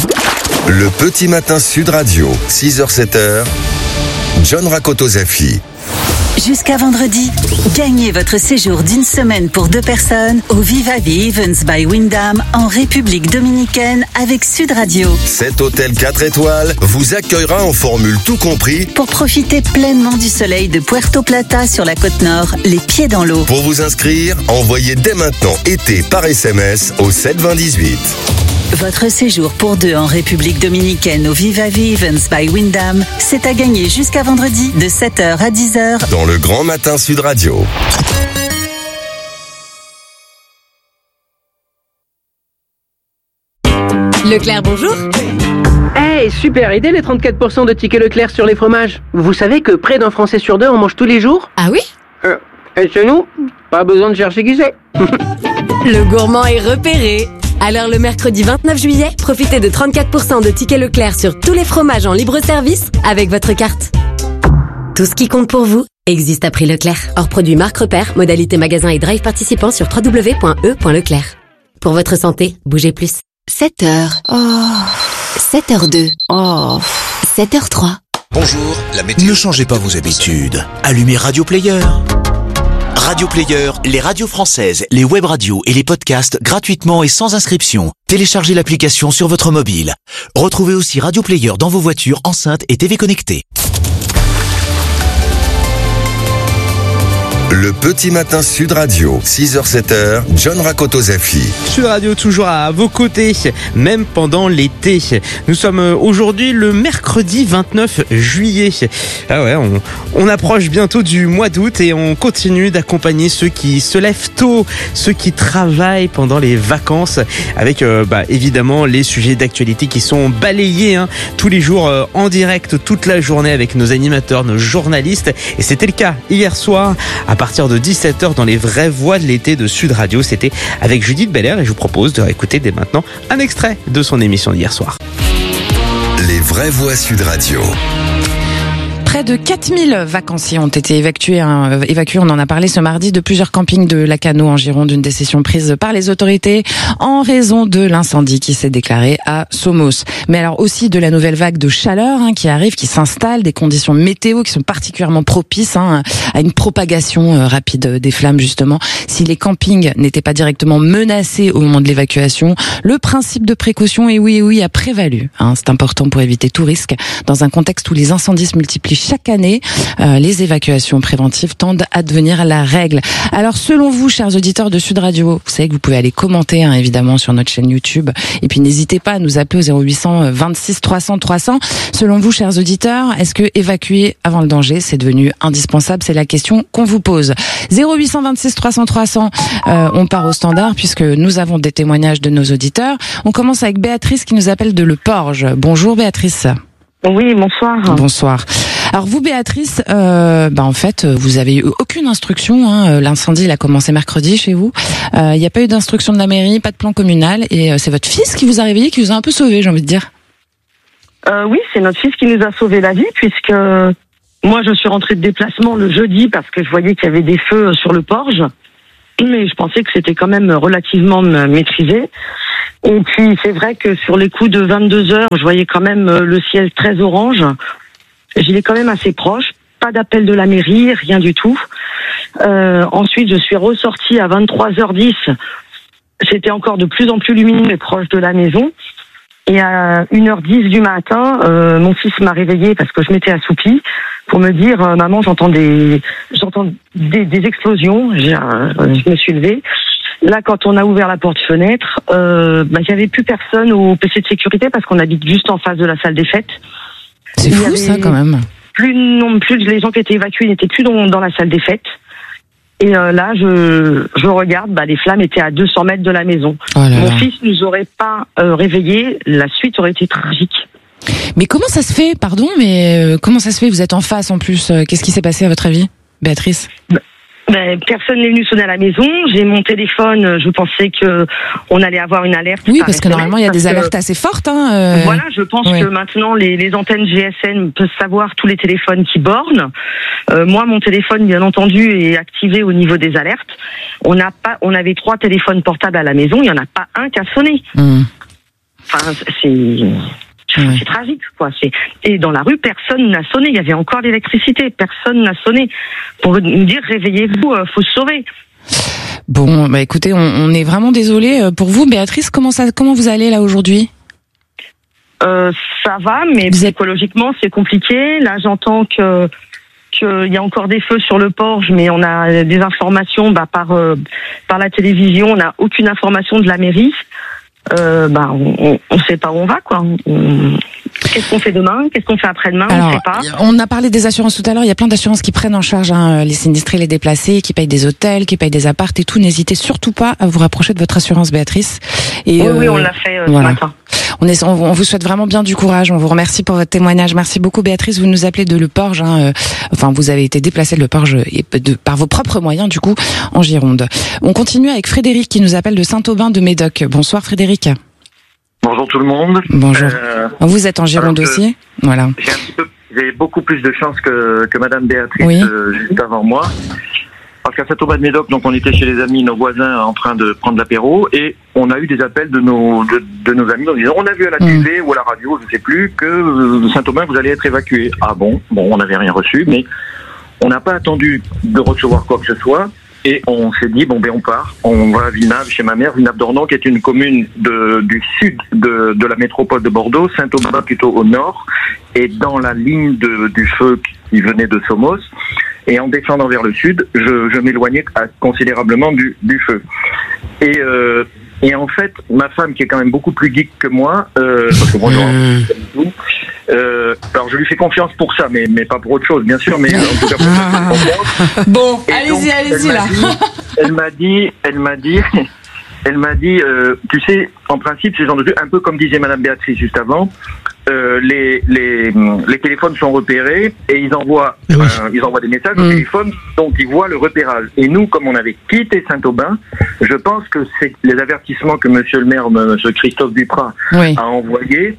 Le petit matin Sud Radio, 6h-7h, John Rakoto-Zafi. Jusqu'à vendredi, gagnez votre séjour d'une semaine pour 2 personnes au Viva Events by Wyndham en République Dominicaine avec Sud Radio. Cet hôtel 4 étoiles vous accueillera en formule tout compris pour profiter pleinement du soleil de Puerto Plata sur la côte nord, les pieds dans l'eau. Pour vous inscrire, envoyez dès maintenant été par SMS au 72018. Votre séjour pour 2 en République Dominicaine au Viva Events by Wyndham, c'est à gagner jusqu'à vendredi de 7h à 10h dans le Grand Matin Sud Radio. Leclerc, bonjour. Hey, super idée les 34% de tickets Leclerc sur les fromages. Vous savez que près d'un Français sur 2 en mange tous les jours? Ah oui? Et chez nous, pas besoin de chercher qui c'est. Le gourmand est repéré. Alors le mercredi 29 juillet, profitez de 34% de tickets Leclerc sur tous les fromages en libre service avec votre carte. Tout ce qui compte pour vous existe à prix Leclerc. Hors produit marque repère, modalité magasin et drive participant sur www.e.leclerc. Pour votre santé, bougez plus. 7h. 7h02. 7h03. Bonjour, la météo. Ne changez pas vos habitudes. Allumez Radio Player. Radio Player, les radios françaises, les web radios et les podcasts gratuitement et sans inscription. Téléchargez l'application sur votre mobile. Retrouvez aussi Radio Player dans vos voitures, enceintes et TV connectées. Le petit matin Sud Radio, 6h-7h, John Rakoto-Zafi. Sud Radio toujours à vos côtés, même pendant l'été. Nous sommes aujourd'hui le mercredi 29 juillet. Ah ouais, on approche bientôt du mois d'août et on continue d'accompagner ceux qui se lèvent tôt, ceux qui travaillent pendant les vacances, avec évidemment les sujets d'actualité qui sont balayés tous les jours en direct, toute la journée avec nos animateurs, nos journalistes. Et c'était le cas hier soir à partir de 17h dans les vraies voix de l'été de Sud Radio. C'était avec Judith Belair et je vous propose de réécouter dès maintenant un extrait de son émission d'hier soir. Les vraies voix Sud Radio. Près de 4000 vacanciers ont été évacués, on en a parlé ce mardi, de plusieurs campings de Lacanau en Gironde, une décision prise par les autorités en raison de l'incendie qui s'est déclaré à Somos. Mais alors aussi de la nouvelle vague de chaleur qui arrive, qui s'installe, des conditions météo qui sont particulièrement propices à une propagation rapide des flammes justement. Si les campings n'étaient pas directement menacés au moment de l'évacuation, le principe de précaution, et oui, a prévalu. C'est important pour éviter tout risque dans un contexte où les incendies se multiplient chaque année. Les évacuations préventives tendent à devenir la règle. Alors selon vous, chers auditeurs de Sud Radio, vous savez que vous pouvez aller commenter évidemment sur notre chaîne YouTube, et puis n'hésitez pas à nous appeler au 0800 26 300 300. Selon vous, chers auditeurs, est-ce que évacuer avant le danger, c'est devenu indispensable? C'est la question qu'on vous pose. 0800 26 300 300. On part au standard puisque nous avons des témoignages de nos auditeurs. On commence avec Béatrice qui nous appelle de Le Porge. Bonjour Béatrice. Oui, bonsoir. Bonsoir. Alors vous, Béatrice, en fait, vous avez eu aucune instruction. L'incendie, il a commencé mercredi chez vous. Il n'y a pas eu d'instruction de la mairie, pas de plan communal, et c'est votre fils qui vous a réveillé, qui vous a un peu sauvé, j'ai envie de dire. Oui, c'est notre fils qui nous a sauvé la vie, puisque moi, je suis rentrée de déplacement le jeudi parce que je voyais qu'il y avait des feux sur le Porge, mais je pensais que c'était quand même relativement maîtrisé. Et puis, c'est vrai que sur les coups de 22h, je voyais quand même le ciel très orange. J'y ai quand même assez proche, pas d'appel de la mairie, rien du tout. Ensuite, je suis ressortie à 23h10. C'était encore de plus en plus lumineux et proche de la maison. Et à 1h10 du matin, mon fils m'a réveillée parce que je m'étais assoupie pour me dire maman, j'entends des explosions. Je me suis levée. Là, quand on a ouvert la porte-fenêtre, il y avait plus personne au PC de sécurité parce qu'on habite juste en face de la salle des fêtes. C'est fou ça quand même. Plus les gens qui étaient évacués n'étaient plus dans la salle des fêtes. Et là, je regarde, les flammes étaient à 200 mètres de la maison. Oh là Mon fils nous aurait pas réveillés, la suite aurait été tragique. Mais comment ça se fait, pardon, comment ça se fait? Vous êtes en face en plus. Qu'est-ce qui s'est passé à votre avis, Béatrice? Personne n'est venu sonner à la maison. J'ai mon téléphone. Je pensais que on allait avoir une alerte. Oui, parce que normalement il y a des alertes assez fortes. Voilà, je pense que maintenant les antennes GSM peuvent savoir tous les téléphones qui bornent. Moi, mon téléphone, bien entendu, est activé au niveau des alertes. On avait 3 téléphones portables à la maison. Il y en a pas un qui a sonné. Enfin, c'est tragique, quoi. Et dans la rue, personne n'a sonné. Il y avait encore l'électricité. Personne n'a sonné pour nous dire réveillez-vous, faut se sauver. Bon, écoutez, on est vraiment désolé pour vous, Béatrice. Comment vous allez là aujourd'hui? Ça va, mais psychologiquement c'est compliqué. Là, j'entends qu'il y a encore des feux sur le Porge, mais on a des informations par la télévision. On n'a aucune information de la mairie. On sait pas où on va, quoi. Qu'est-ce qu'on fait demain? Qu'est-ce qu'on fait après-demain? On sait pas. On a parlé des assurances tout à l'heure. Il y a plein d'assurances qui prennent en charge les sinistrés, les déplacés, qui payent des hôtels, qui payent des apparts et tout. N'hésitez surtout pas à vous rapprocher de votre assurance, Béatrice. Et oui, on l'a fait ce matin. On vous souhaite vraiment bien du courage. On vous remercie pour votre témoignage. Merci beaucoup, Béatrice. Vous nous appelez de Le Porge. Vous avez été déplacée de Le Porge par vos propres moyens, du coup, en Gironde. On continue avec Frédéric qui nous appelle de Saint-Aubin de Médoc. Bonsoir, Frédéric. Bonjour tout le monde. Bonjour. Vous êtes en Gironde aussi. Voilà. J'ai beaucoup plus de chance que Madame Béatrice juste avant moi. Parce qu'à Saint-Aubin de Médoc, donc on était chez les amis, nos voisins, en train de prendre l'apéro, et on a eu des appels de nos amis en disant on a vu à la télé ou à la radio, je ne sais plus, que Saint-Aubin vous allez être évacué. Ah bon, on n'avait rien reçu, mais on n'a pas attendu de recevoir quoi que ce soit. et on s'est dit on part, on va à Vinave chez ma mère, Vinave-d'Ornon qui est une commune du sud de la métropole de Bordeaux, Saint-Aubin plutôt au nord, et dans la ligne du feu qui venait de Somos. Et en descendant vers le sud, je m'éloignais considérablement du feu. Et en fait, ma femme, qui est quand même beaucoup plus geek que moi, parce que moi, alors je lui fais confiance pour ça, mais pas pour autre chose, bien sûr, mais en tout cas pour ça. Bon, et allez-y là. Elle m'a dit, tu sais, en principe, ces gens de jeu, un peu comme disait Madame Béatrice juste avant, les téléphones sont repérés et ils envoient des messages au téléphone dont ils voient le repérage. Et nous, comme on avait quitté Saint-Aubin, je pense que c'est les avertissements que Monsieur le maire, Monsieur Christophe Duprat, a envoyés.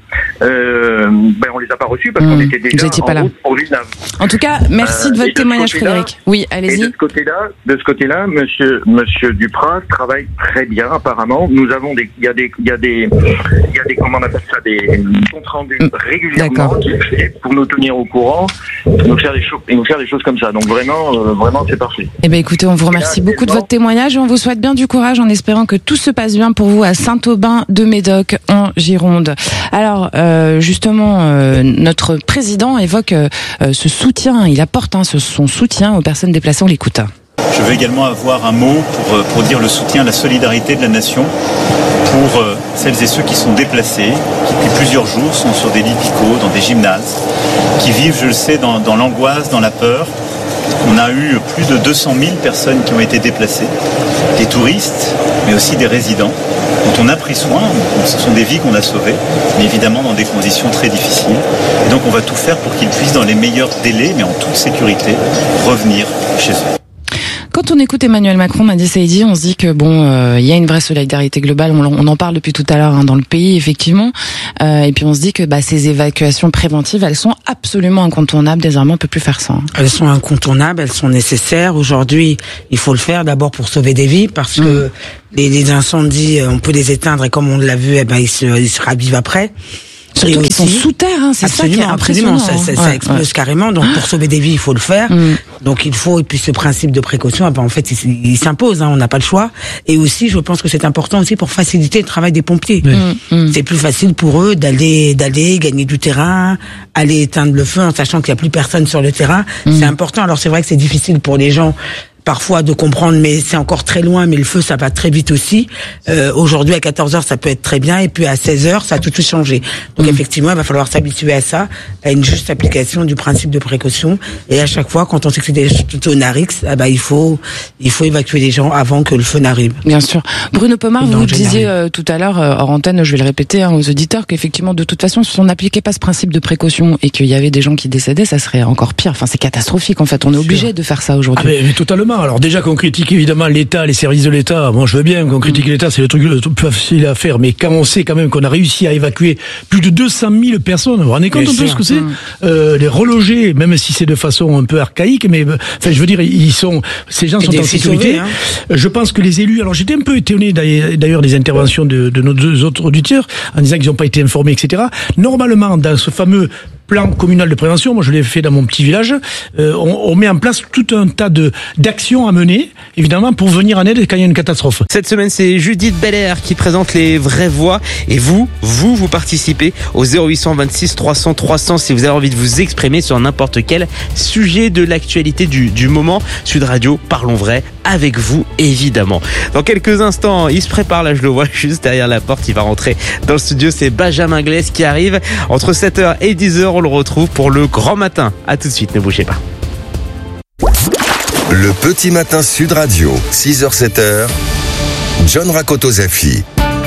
On les a pas reçus parce qu'on était déjà en route pour Vinave. En tout cas, merci de votre témoignage, Frédéric. Oui, allez-y. Et de ce côté-là, Monsieur Duprat travaille très bien apparemment. Nous avons il y a des comment on appelle ça, des comptes rendus régulièrement pour nous tenir au courant, nous faire des choses comme ça. Donc vraiment c'est parfait. Eh ben écoutez, on vous remercie beaucoup de votre témoignage et on vous souhaite bien du courage en espérant que tout se passe bien pour vous à Saint-Aubin-de-Médoc en Gironde. Alors justement, notre président évoque ce soutien, il apporte son soutien aux personnes déplacées, on l'écoute. Je veux également avoir un mot pour dire le soutien, la solidarité de la nation pour celles et ceux qui sont déplacés, qui depuis plusieurs jours sont sur des lits picaux, dans des gymnases, qui vivent, je le sais, dans l'angoisse, dans la peur. On a eu plus de 200 000 personnes qui ont été déplacées, des touristes, mais aussi des résidents, dont on a pris soin. Ce sont des vies qu'on a sauvées, mais évidemment dans des conditions très difficiles. Et donc on va tout faire pour qu'ils puissent, dans les meilleurs délais, mais en toute sécurité, revenir chez eux. Quand on écoute Emmanuel Macron, Madi Saïdi, on se dit que il y a une vraie solidarité globale. On en parle depuis tout à l'heure dans le pays, effectivement. Et puis on se dit que ces évacuations préventives, elles sont absolument incontournables. Désormais, on peut plus faire ça. Elles sont incontournables, elles sont nécessaires. Aujourd'hui, il faut le faire d'abord pour sauver des vies, parce que les incendies, on peut les éteindre et comme on l'a vu, ils se ravivent après. Surtout qu'ils sont sous terre, c'est ça qui est impressionnant. Ça explose carrément, donc pour sauver des vies, il faut le faire. Donc et puis ce principe de précaution, en fait, il s'impose, on n'a pas le choix. Et aussi, je pense que c'est important aussi pour faciliter le travail des pompiers. C'est plus facile pour eux d'aller gagner du terrain, aller éteindre le feu en sachant qu'il n'y a plus personne sur le terrain. C'est important. Alors c'est vrai que c'est difficile pour les gens parfois de comprendre, mais c'est encore très loin, mais le feu, ça va très vite aussi. Aujourd'hui, à 14h, ça peut être très bien, et puis à 16h, ça a tout de suite changé. Donc effectivement, il va falloir s'habituer à ça, à une juste application du principe de précaution, et à chaque fois, quand on sait que c'est des zones à risque, il faut évacuer les gens avant que le feu n'arrive. Bien sûr. Bruno Pomar, vous disiez tout à l'heure, hors antenne, je vais le répéter aux auditeurs, qu'effectivement, de toute façon, si on n'appliquait pas ce principe de précaution, et qu'il y avait des gens qui décédaient, ça serait encore pire. Enfin, c'est catastrophique, en fait. On est obligé de faire ça aujourd'hui. Mais totalement. Alors déjà qu'on critique évidemment l'État, les services de l'État, bon je veux bien qu'on critique l'État, c'est le truc le plus facile à faire, mais quand on sait quand même qu'on a réussi à évacuer plus de 200 000 personnes, vous vous rendez compte un peu ce que c'est les reloger, même si c'est de façon un peu archaïque, mais enfin je veux dire, ces gens sont en sécurité. Je pense que les élus, alors j'étais un peu étonné d'ailleurs des interventions de nos deux autres auditeurs, en disant qu'ils n'ont pas été informés, etc. Normalement, dans ce fameux plan communal de prévention, moi je l'ai fait dans mon petit village, on met en place tout un tas d'actions à mener, évidemment, pour venir en aide quand il y a une catastrophe. Cette semaine, c'est Judith Belair qui présente les vraies voix, et vous participez au 0800 26 300 300 si vous avez envie de vous exprimer sur n'importe quel sujet de l'actualité du moment. Sud Radio, parlons vrai avec vous, évidemment. Dans quelques instants, il se prépare, là je le vois juste derrière la porte, il va rentrer dans le studio, c'est Benjamin Glaise qui arrive. Entre 7h et 10h, on le retrouve pour le grand matin. À tout de suite, ne bougez pas. Le petit matin Sud Radio, 6h-7h, John Rakoto-Zafi.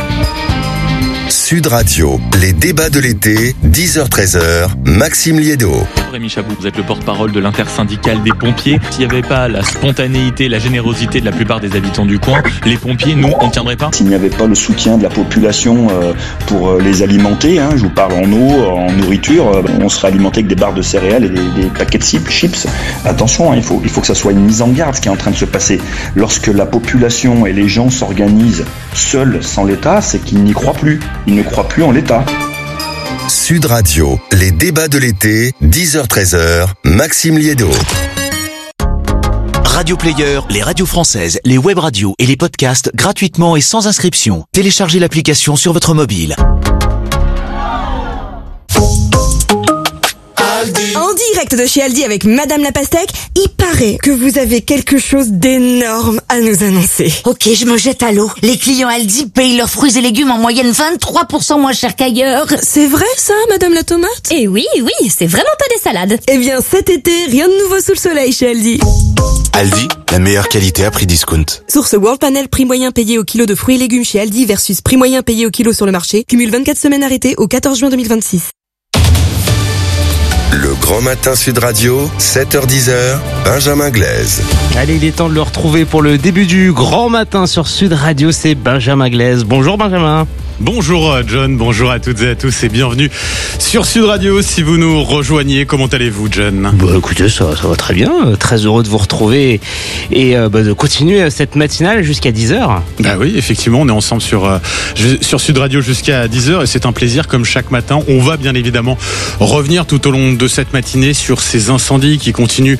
Sud Radio, les débats de l'été, 10h-13h, Maxime Liédo. Rémi Chabou, vous êtes le porte-parole de l'intersyndicale des pompiers. S'il n'y avait pas la spontanéité, la générosité de la plupart des habitants du coin, les pompiers, nous, on ne tiendrait pas. S'il n'y avait pas le soutien de la population pour les alimenter, je vous parle en eau, en nourriture, on serait alimenté avec des barres de céréales et des paquets de chips. Attention, il faut que ça soit une mise en garde ce qui est en train de se passer. Lorsque la population et les gens s'organisent seuls sans l'État, c'est qu'ils n'y croient plus. Ils ne croient plus en l'État. Sud Radio, les débats de l'été, 10h-13h, Maxime Liédo. Radio Player, les radios françaises, les web radios et les podcasts gratuitement et sans inscription. Téléchargez l'application sur votre mobile. En direct de chez Aldi avec Madame la Pastèque, il paraît que vous avez quelque chose d'énorme à nous annoncer. Ok, je me jette à l'eau. Les clients Aldi payent leurs fruits et légumes en moyenne 23% moins cher qu'ailleurs. C'est vrai ça, Madame la Tomate? Eh oui, c'est vraiment pas des salades. Eh bien cet été, rien de nouveau sous le soleil chez Aldi. Aldi, la meilleure qualité à prix discount. Source World Panel, prix moyen payé au kilo de fruits et légumes chez Aldi versus prix moyen payé au kilo sur le marché. Cumule 24 semaines arrêtées au 14 juin 2026. Le Grand Matin Sud Radio, 7h-10h, Benjamin Glaise. Allez, il est temps de le retrouver pour le début du Grand Matin sur Sud Radio, c'est Benjamin Glaise. Bonjour Benjamin. Bonjour John, bonjour à toutes et à tous et bienvenue sur Sud Radio. Si vous nous rejoignez, comment allez-vous John? Écoutez, ça va très bien, très heureux de vous retrouver et de continuer cette matinale jusqu'à 10h. Bah oui, effectivement, on est ensemble sur Sud Radio jusqu'à 10h et c'est un plaisir comme chaque matin. On va bien évidemment revenir tout au long de cette matinée sur ces incendies qui continuent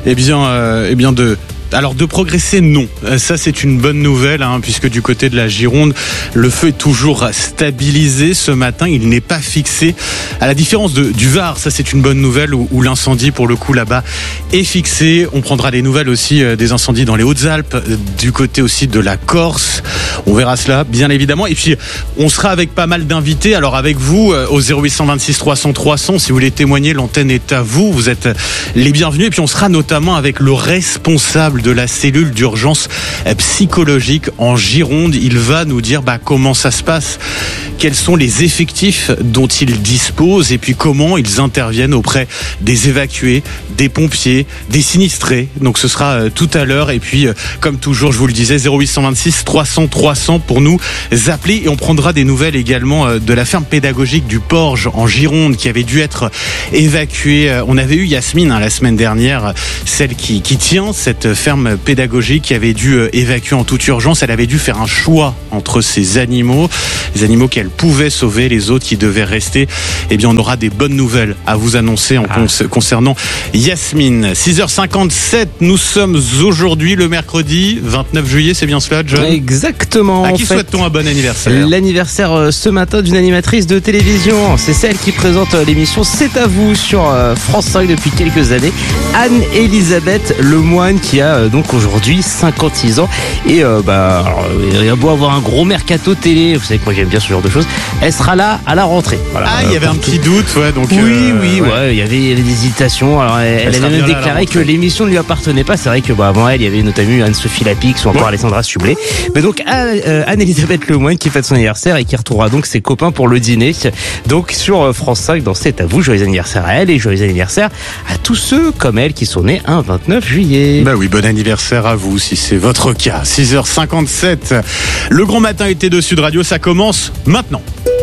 de progresser, non. Ça, c'est une bonne nouvelle, puisque du côté de la Gironde, le feu est toujours stabilisé ce matin. Il n'est pas fixé. À la différence du Var, ça, c'est une bonne nouvelle, où l'incendie, pour le coup, là-bas, est fixé. On prendra des nouvelles aussi des incendies dans les Hautes-Alpes, du côté aussi de la Corse. On verra cela, bien évidemment. Et puis, on sera avec pas mal d'invités. Alors, avec vous, au 0826 300 300, si vous voulez témoigner, l'antenne est à vous. Vous êtes les bienvenus. Et puis, on sera notamment avec le responsable de la cellule d'urgence psychologique en Gironde. Il va nous dire comment ça se passe, quels sont les effectifs dont ils disposent et puis comment ils interviennent auprès des évacués, des pompiers, des sinistrés. Donc ce sera tout à l'heure. Et puis comme toujours, je vous le disais, 0826 300 300 pour nous appeler. Et on prendra des nouvelles également de la ferme pédagogique du Porge en Gironde qui avait dû être évacuée. On avait eu Yasmine la semaine dernière, celle qui tient cette ferme pédagogique qui avait dû évacuer en toute urgence. Elle avait dû faire un choix entre ces animaux, les animaux qu'elle pouvait sauver, les autres qui devaient rester. Eh bien, on aura des bonnes nouvelles à vous annoncer concernant Yasmine. 6h57, nous sommes aujourd'hui le mercredi 29 juillet, c'est bien cela, John? Exactement. À qui souhaite-t-on un bon anniversaire? L'anniversaire ce matin d'une animatrice de télévision. C'est celle qui présente l'émission C'est à vous sur France 5 depuis quelques années. Anne-Elisabeth Lemoine qui a donc aujourd'hui 56 ans et il a beau avoir un gros mercato télé, vous savez que moi j'aime bien ce genre de choses, elle sera là à la rentrée. Voilà, il y avait un petit doute, donc il y avait des hésitations. Alors elle avait même déclaré que l'émission ne lui appartenait pas. C'est vrai que avant elle, il y avait notamment Anne-Sophie Lapix ou encore Alessandra Sublet. Mais donc Anne-Elisabeth Lemoine qui fête son anniversaire et qui retrouvera donc ses copains pour le dîner. Donc sur France 5 dans C'est à vous, joyeux anniversaire à elle et joyeux anniversaire à tous ceux comme elle qui sont nés un 29 juillet. Bah oui, bon anniversaire à vous si c'est votre cas. 6h57. Le grand matin été de Sud Radio, ça commence maintenant.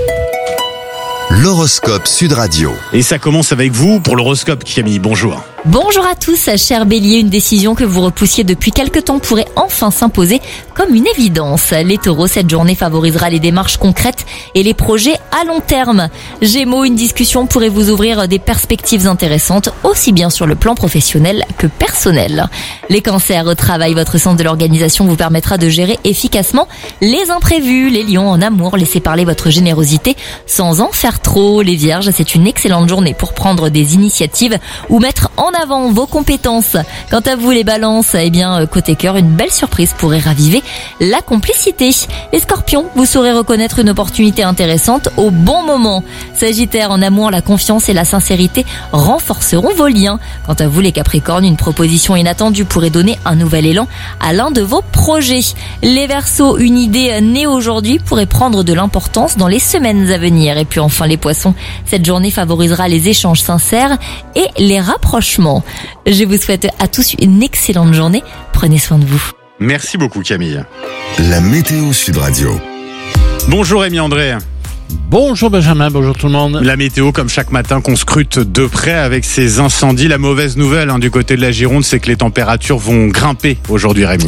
L'horoscope Sud Radio. Et ça commence avec vous pour l'horoscope, Camille. Bonjour. Bonjour à tous, cher Bélier, une décision que vous repoussiez depuis quelque temps pourrait enfin s'imposer comme une évidence. Les Taureaux, cette journée favorisera les démarches concrètes et les projets à long terme. Gémeaux, une discussion pourrait vous ouvrir des perspectives intéressantes, aussi bien sur le plan professionnel que personnel. Les Cancers, au travail, votre sens de l'organisation vous permettra de gérer efficacement les imprévus. Les Lions, en amour, laissez parler votre générosité sans en faire trop. Les Vierges, c'est une excellente journée pour prendre des initiatives ou mettre en avant vos compétences. Quant à vous les Balances, côté cœur, une belle surprise pourrait raviver la complicité. Les Scorpions, vous saurez reconnaître une opportunité intéressante au bon moment. Sagittaire, en amour, la confiance et la sincérité renforceront vos liens. Quant à vous les Capricornes, une proposition inattendue pourrait donner un nouvel élan à l'un de vos projets. Les Verseaux, une idée née aujourd'hui pourrait prendre de l'importance dans les semaines à venir. Et puis enfin les Poissons, cette journée favorisera les échanges sincères et les rapprochements. Je vous souhaite à tous une excellente journée. Prenez soin de vous. Merci beaucoup Camille. La météo Sud Radio. Bonjour Rémi André. Bonjour Benjamin, bonjour tout le monde. La météo comme chaque matin qu'on scrute de près avec ces incendies. La mauvaise nouvelle du côté de la Gironde, c'est que les températures vont grimper aujourd'hui Rémi.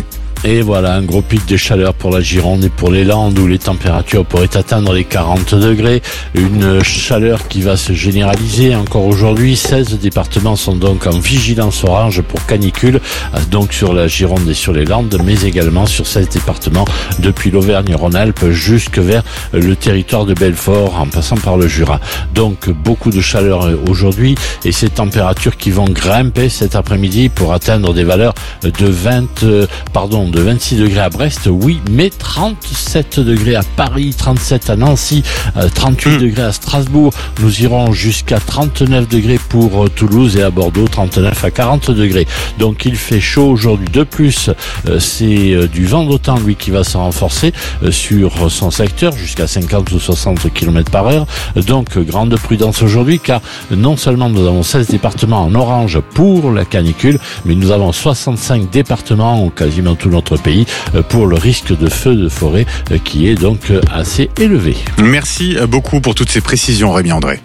Et voilà, un gros pic de chaleur pour la Gironde et pour les Landes où les températures pourraient atteindre les 40 degrés. Une chaleur qui va se généraliser encore aujourd'hui. 16 départements sont donc en vigilance orange pour canicule, donc sur la Gironde et sur les Landes, mais également sur 16 départements depuis l'Auvergne-Rhône-Alpes jusque vers le territoire de Belfort en passant par le Jura. Donc beaucoup de chaleur aujourd'hui et ces températures qui vont grimper cet après-midi pour atteindre des valeurs de 26 degrés à Brest, oui, mais 37 degrés à Paris, 37 à Nancy, 38 degrés à Strasbourg. Nous irons jusqu'à 39 degrés pour Toulouse et à Bordeaux, 39 à 40 degrés. Donc il fait chaud aujourd'hui. De plus, c'est du vent d'automne, lui, qui va se renforcer sur son secteur jusqu'à 50 ou 60 km par heure. Donc grande prudence aujourd'hui, car non seulement nous avons 16 départements en orange pour la canicule, mais nous avons 65 départements, quasiment tout notre pays, pour le risque de feu de forêt qui est donc assez élevé. Merci beaucoup pour toutes ces précisions, Rémi André.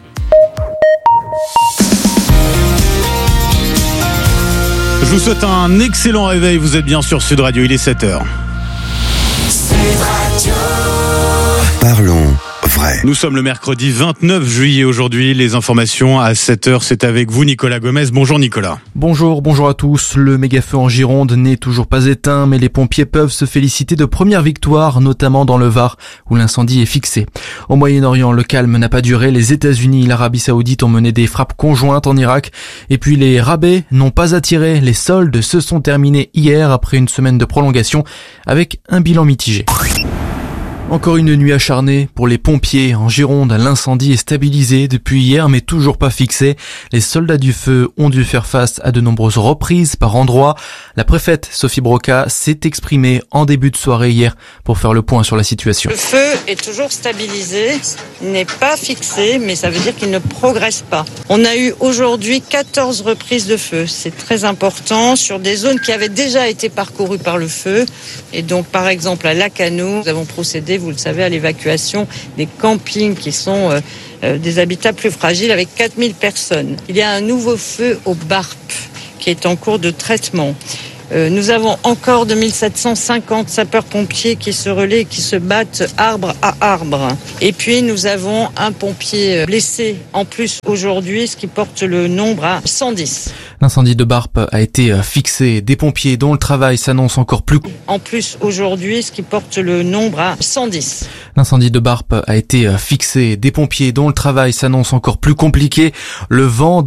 Je vous souhaite un excellent réveil, vous êtes bien sur Sud Radio, il est 7h. Sud Radio. Parlons vrai. Nous sommes le mercredi 29 juillet aujourd'hui. Les informations à 7h, c'est avec vous Nicolas Gomez. Bonjour Nicolas. Bonjour à tous. Le méga-feu en Gironde n'est toujours pas éteint, mais les pompiers peuvent se féliciter de premières victoires, notamment dans le Var, où l'incendie est fixé. Au Moyen-Orient, le calme n'a pas duré. Les États-Unis et l'Arabie Saoudite ont mené des frappes conjointes en Irak. Et puis les rabais n'ont pas attiré. Les soldes se sont terminés hier après une semaine de prolongation, avec un bilan mitigé. Encore une nuit acharnée pour les pompiers en Gironde. L'incendie est stabilisé depuis hier mais toujours pas fixé. Les soldats du feu ont dû faire face à de nombreuses reprises par endroits. La préfète Sophie Broca s'est exprimée en début de soirée hier pour faire le point sur la situation. Le feu est toujours stabilisé, il n'est pas fixé, mais ça veut dire qu'il ne progresse pas. On a eu aujourd'hui 14 reprises de feu. C'est très important sur des zones qui avaient déjà été parcourues par le feu. Et donc par exemple à Lacanau, nous avons procédé, vous le savez, à l'évacuation des campings qui sont des habitats plus fragiles avec 4000 personnes. Il y a un nouveau feu au Barp qui est en cours de traitement. Nous avons encore 2750 sapeurs-pompiers qui se relaient, qui se battent arbre à arbre. Et puis nous avons un pompier blessé en plus aujourd'hui, ce qui porte le nombre à 110. L'incendie de Barp a été fixé. Des pompiers dont le travail s'annonce encore plus... En plus aujourd'hui, ce qui porte le nombre à 110. L'incendie de Barp a été fixé. Des pompiers dont le travail s'annonce encore plus compliqué. Le vent